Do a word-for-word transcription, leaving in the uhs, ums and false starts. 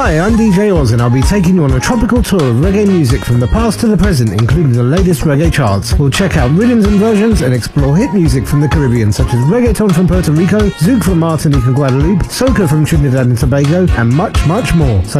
Hi, I'm D J Oz and I'll be taking you on a tropical tour of reggae music from the past to the present, including the latest reggae charts. We'll check out rhythms and versions and explore hit music from the Caribbean, such as reggaeton from Puerto Rico, zouk from Martinique and Guadeloupe, soca from Trinidad and Tobago, and much, much more. So